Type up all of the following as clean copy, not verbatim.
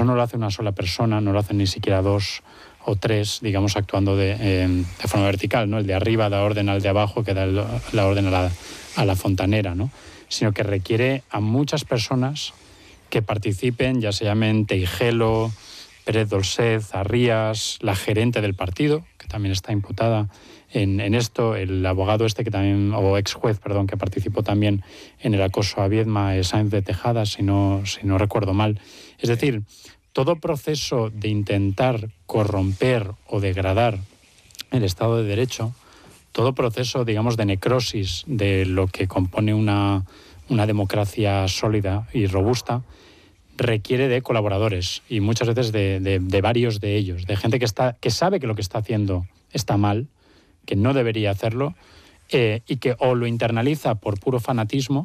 eso no lo hace una sola persona, no lo hacen ni siquiera dos o tres, digamos, actuando de forma vertical, ¿no? El de arriba da orden al de abajo, que da la orden a la fontanera, ¿no? Sino que requiere a muchas personas que participen, ya se llamen Teijelo, Pérez Dolcet, Arrías, la gerente del partido, que también está imputada en esto, el abogado que también, o ex juez, perdón, que participó también en el acoso a Viedma, Sáenz de Tejada, si no recuerdo mal. Es decir, todo proceso de intentar corromper o degradar el Estado de Derecho, todo proceso, digamos, de necrosis de lo que compone una democracia sólida y robusta, requiere de colaboradores, y muchas veces de varios de ellos, de gente que sabe que lo que está haciendo está mal, que no debería hacerlo, y que o lo internaliza por puro fanatismo,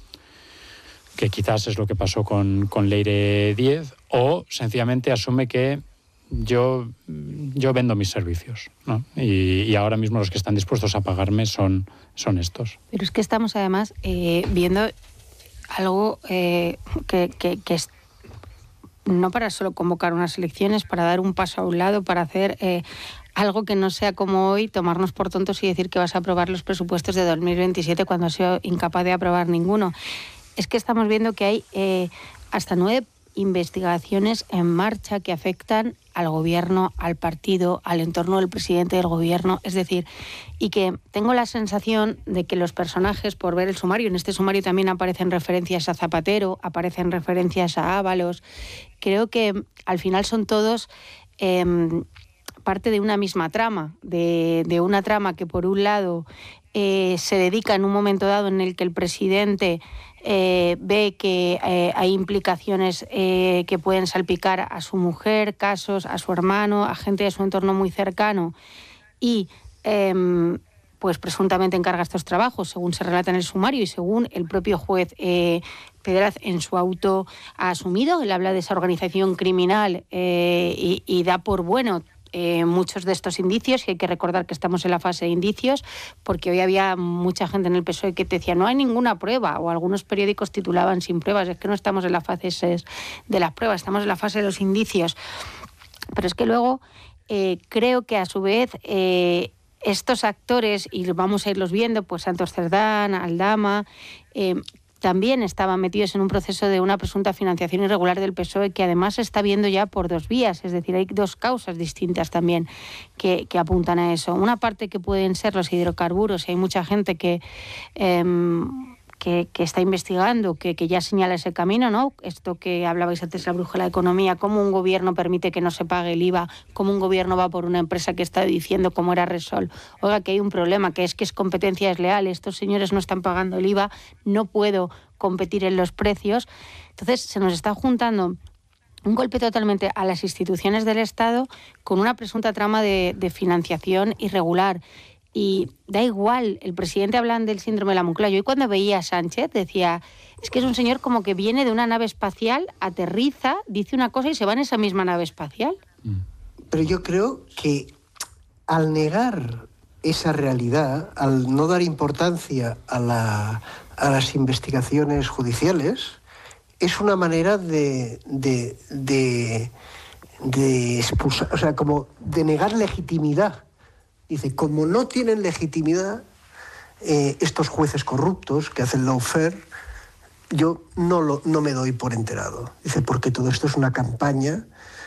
que quizás es lo que pasó con Leire Díez, o sencillamente asume que yo vendo mis servicios, ¿no? Y ahora mismo los que están dispuestos a pagarme son estos. Pero es que estamos además viendo algo que es no para solo convocar unas elecciones, para dar un paso a un lado, para hacer algo que no sea como hoy, tomarnos por tontos y decir que vas a aprobar los presupuestos de 2027 cuando has sido incapaz de aprobar ninguno. Es que estamos viendo que hay hasta 9 investigaciones en marcha que afectan al gobierno, al partido, al entorno del presidente del gobierno, es decir, y que tengo la sensación de que los personajes, por ver el sumario, en este sumario también aparecen referencias a Zapatero, aparecen referencias a Ábalos, creo que al final son todos parte de una misma trama, de una trama que por un lado se dedica en un momento dado en el que el presidente ve que hay implicaciones que pueden salpicar a su mujer, casos, a su hermano, a gente de su entorno muy cercano y pues presuntamente encarga estos trabajos, según se relata en el sumario y según el propio juez Pedraz en su auto ha asumido. Él habla de esa organización criminal y da por bueno muchos de estos indicios, y hay que recordar que estamos en la fase de indicios, porque hoy había mucha gente en el PSOE que te decía no hay ninguna prueba, o algunos periódicos titulaban sin pruebas. Es que no estamos en la fase de las pruebas, estamos en la fase de los indicios. Pero es que luego creo que a su vez estos actores, y vamos a irlos viendo, pues Santos Cerdán, Aldama, también estaban metidos en un proceso de una presunta financiación irregular del PSOE, que además se está viendo ya por 2 vías, es decir, hay 2 causas distintas también que apuntan a eso. Una parte que pueden ser los hidrocarburos, y hay mucha gente que está investigando, que ya señala ese camino, ¿no? Esto que hablabais antes, la brújula de economía, cómo un gobierno permite que no se pague el IVA, cómo un gobierno va por una empresa que está diciendo, como era Repsol, oiga, que hay un problema, que es competencia desleal, estos señores no están pagando el IVA, no puedo competir en los precios. Entonces se nos está juntando un golpe totalmente a las instituciones del Estado con una presunta trama de financiación irregular. Y da igual, el presidente habla del síndrome de la Moncloa. Yo hoy cuando veía a Sánchez decía, es que es un señor como que viene de una nave espacial, aterriza, dice una cosa y se va en esa misma nave espacial. Pero yo creo que al negar esa realidad, al no dar importancia a las investigaciones judiciales, es una manera de expulsar, o sea, como de negar legitimidad. Dice, como no tienen legitimidad estos jueces corruptos que hacen lawfare, yo no me doy por enterado. Dice, porque todo esto es una campaña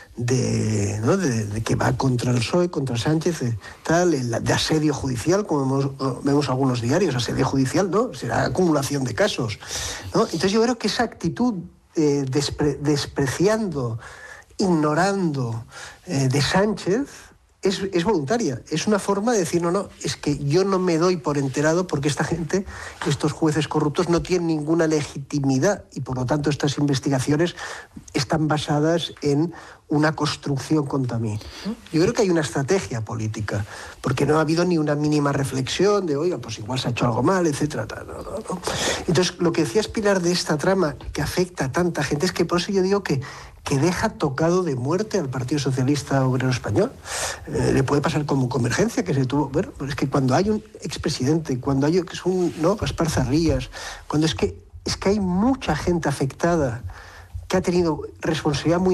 de que va contra el PSOE, contra Sánchez, de asedio judicial, como vemos algunos diarios, asedio judicial, ¿no? Será acumulación de casos, ¿no? Entonces yo creo que esa actitud despreciando, ignorando de Sánchez, es voluntaria, es una forma de decir, no, es que yo no me doy por enterado porque esta gente, estos jueces corruptos no tienen ninguna legitimidad y por lo tanto estas investigaciones están basadas en una construcción contra mí. Yo creo que hay una estrategia política, porque no ha habido ni una mínima reflexión de, oiga, pues igual se ha hecho algo mal, etcétera. No. Entonces, lo que decías, Pilar, de esta trama que afecta a tanta gente, es que por eso yo digo que deja tocado de muerte al Partido Socialista Obrero Español. Le puede pasar como Convergencia, que se tuvo... Bueno, pero es que cuando hay un expresidente, cuando hay que es Gaspar Zarrías, cuando es que hay mucha gente afectada que ha tenido responsabilidad muy